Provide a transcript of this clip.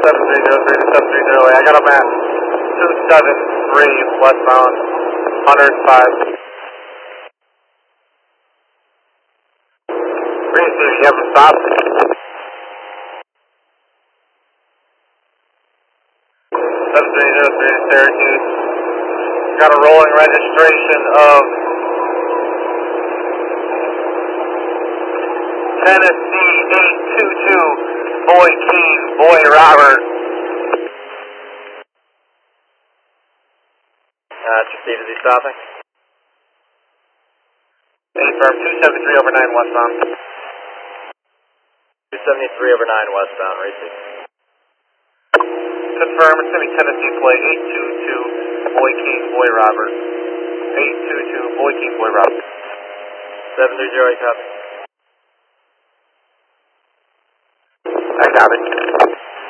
730, I got him at 273 westbound, 105. Green City, you haven't stopped. 7303 Syracuse. Got a rolling registration of Tennessee 822, Boy King, Boy Robert. Steve, is he stopping? Confirm 273 over 9 westbound. 273 over 9 westbound, racing. Confirm, it's going to be Tennessee plate 822, Boy King, Boy Robert. 822, Boy King, Boy Robert. 730, I copy. I got it.